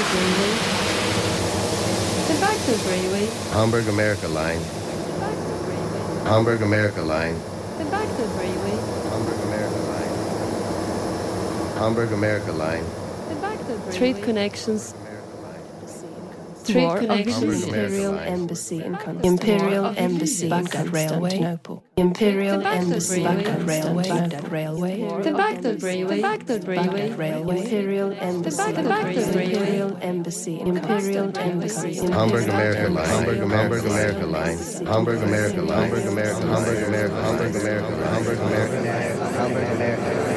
Baghdad Railway. The Baghdad Railway. Hamburg America Line. Hamburg America Line. The Baghdad Railway. Hamburg America Line. Hamburg America Line. The Baghdad Railway. Trade connections. Trade connections. Imperial Embassy in Imperial Embassy Baghdad Railway. Imperial The Baghdad Embassy. Railway. Baghdad Railway. The Baghdad Railway. The Baghdad Railway. Imperial Embassy. The Baghdad Railway. Imperial Embassy. Imperial Embassy. Hamburg America Line. Hamburg America Line. Hamburg America Line. Hamburg America. Hamburg America. Hamburg America. Hamburg America. Hamburg America.